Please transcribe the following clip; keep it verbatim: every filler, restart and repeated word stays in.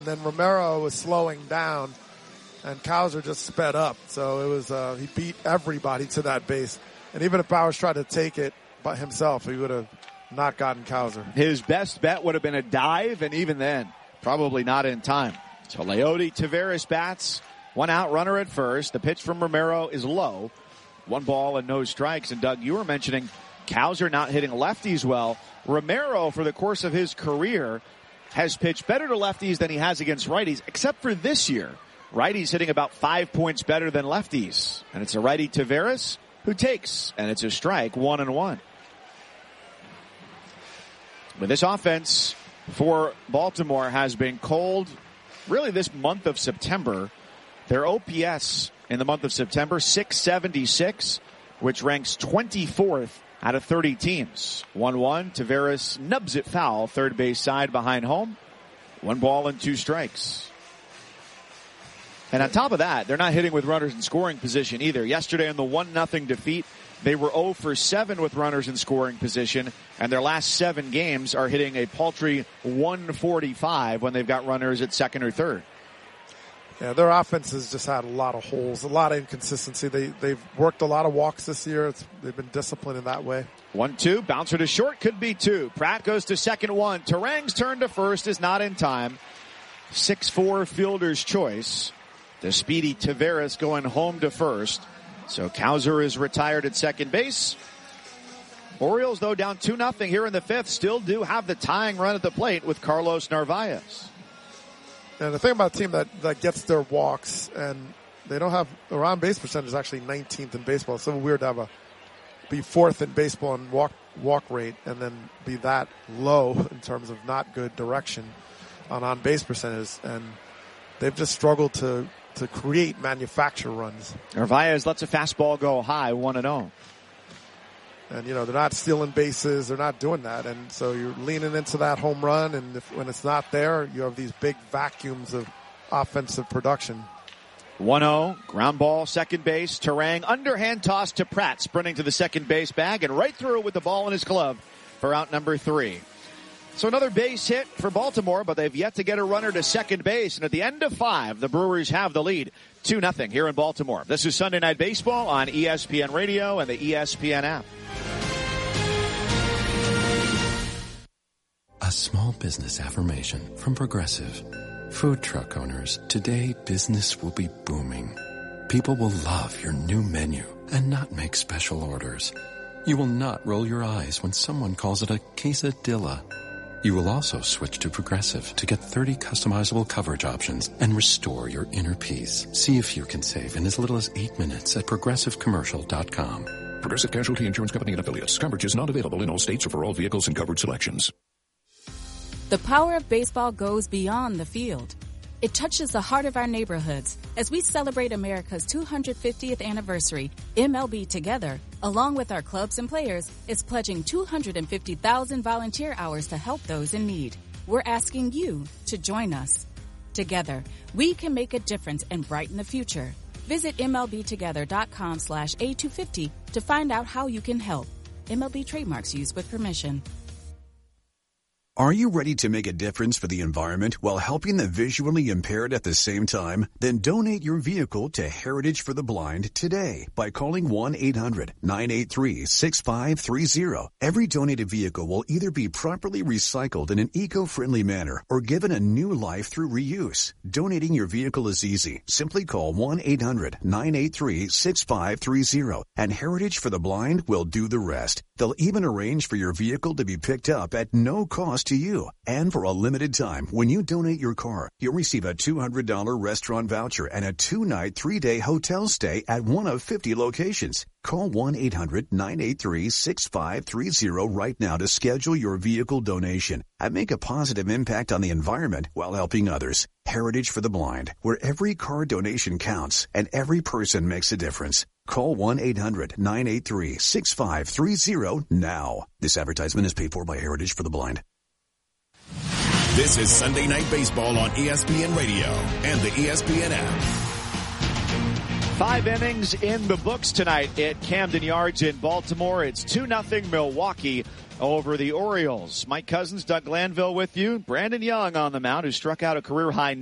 And then Romero was slowing down, and Cowser just sped up. So it was uh, he beat everybody to that base. And even if Bowers tried to take it by himself, he would have not gotten Cowser. His best bet would have been a dive, and even then, probably not in time. So Leody Taveras bats. One out, runner at first. The pitch from Romero is low. One ball and no strikes. And Doug, you were mentioning Cowser not hitting lefties well. Romero, for the course of his career, has pitched better to lefties than he has against righties, except for this year. Righties hitting about five points better than lefties. And it's a righty Taveras who takes, and it's a strike, one and one. But this offense for Baltimore has been cold really this month of September. Their O P S in the month of September, six seventy-six, which ranks twenty-fourth out of thirty teams. one one, Taveras nubs it foul, third base side behind home. One ball and two strikes. And on top of that, they're not hitting with runners in scoring position either. Yesterday in the one nothing defeat, they were oh for seven with runners in scoring position, and their last seven games are hitting a paltry one forty-five when they've got runners at second or third. Yeah, their offense has just had a lot of holes, a lot of inconsistency. They, they've worked a lot of walks this year. It's, they've been disciplined in that way. one two, bouncer to short, could be two. Pratt goes to second one. Terang's turn to first is not in time. six four fielder's choice. The speedy Taveras going home to first. So Cowser is retired at second base. Orioles, though, down two nothing here in the fifth, still do have the tying run at the plate with Carlos Narvaez. And the thing about a team that, that gets their walks, and they don't have, their on base percentage is actually nineteenth in baseball. It's so weird to have a, be fourth in baseball in walk, walk rate and then be that low in terms of not good direction on on base percentage. And they've just struggled to, to create manufacture runs. Narvaez lets a fastball go high, one and oh. And, you know, they're not stealing bases. They're not doing that. And so you're leaning into that home run. And if, when it's not there, you have these big vacuums of offensive production. one oh, ground ball, second base. Terang, underhand toss to Pratt, sprinting to the second base bag and right through it with the ball in his glove for out number three. So another base hit for Baltimore, but they've yet to get a runner to second base. And at the end of five, the Brewers have the lead, two nothing here in Baltimore. This is Sunday Night Baseball on E S P N Radio and the E S P N app. A small business affirmation from Progressive. Food truck owners, today business will be booming. People will love your new menu and not make special orders. You will not roll your eyes when someone calls it a quesadilla. You will also switch to Progressive to get thirty customizable coverage options and restore your inner peace. See if you can save in as little as eight minutes at progressive commercial dot com. Progressive Casualty Insurance Company and Affiliates. Coverage is not available in all states or for all vehicles and coverage selections. The power of baseball goes beyond the field. It touches the heart of our neighborhoods. As we celebrate America's two hundred fiftieth anniversary, M L B Together, along with our clubs and players, is pledging two hundred fifty thousand volunteer hours to help those in need. We're asking you to join us. Together, we can make a difference and brighten the future. Visit M L B together dot com slash A two fifty to find out how you can help. M L B trademarks used with permission. Are you ready to make a difference for the environment while helping the visually impaired at the same time? Then donate your vehicle to Heritage for the Blind today by calling one eight hundred nine eight three six five three zero. Every donated vehicle will either be properly recycled in an eco-friendly manner or given a new life through reuse. Donating your vehicle is easy. Simply call one eight hundred nine eight three six five three zero and Heritage for the Blind will do the rest. They'll even arrange for your vehicle to be picked up at no cost to you. And for a limited time, when you donate your car, you'll receive a two hundred dollars restaurant voucher and a two-night, three-day hotel stay at one of fifty locations. Call one eight hundred nine eight three six five three zero right now to schedule your vehicle donation and make a positive impact on the environment while helping others. Heritage for the Blind, where every car donation counts and every person makes a difference. Call one eight hundred nine eight three six five three zero now. This advertisement is paid for by Heritage for the Blind. This is Sunday Night Baseball on E S P N Radio and the E S P N app. Five innings in the books tonight at Camden Yards in Baltimore. It's two nothing Milwaukee over the Orioles. Mike Cousins, Doug Glanville with you. Brandon Young on the mound, who struck out a career-high